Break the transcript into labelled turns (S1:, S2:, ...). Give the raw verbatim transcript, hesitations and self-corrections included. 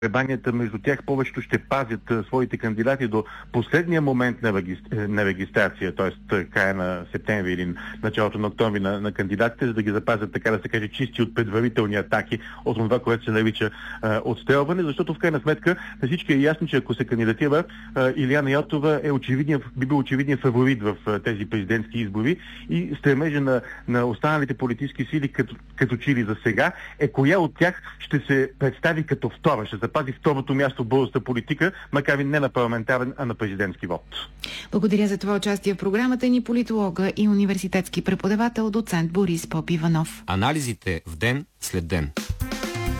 S1: колебанията между тях, повечето ще пазят а, своите кандидати до последния момент на, регистр... на регистрация, т.е. края на септември или началото на октомври на, на кандидатите, за да ги запазят, така да се каже, чисти от предварителни атаки, от това, което се нарича а, отстрелване, защото в крайна сметка на всички е ясно, че ако се кандидатира, а, Илияна Йотова е очевиден, би бил очевиден фаворит в а, тези президентски избори и стремежа на, на останалите политически сили, като, като чили за сега, е коя от тях ще се представи като втора, ще запази второто място в българската политика, макар и не на парламентарен, а на президентски вод.
S2: Благодаря за това участие в програмата ни политолога и университетски преподавател доцент Борис Попиванов.
S3: Анализите в ден след ден.